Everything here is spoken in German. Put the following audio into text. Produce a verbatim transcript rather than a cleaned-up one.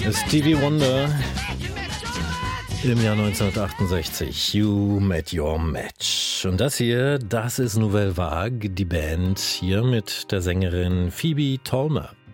Stevie Wonder im Jahr neunzehnhundertachtundsechzig. You Met Your Match. Und das hier, das ist Nouvelle Vague, die Band hier mit der Sängerin Phoebe Tolmer.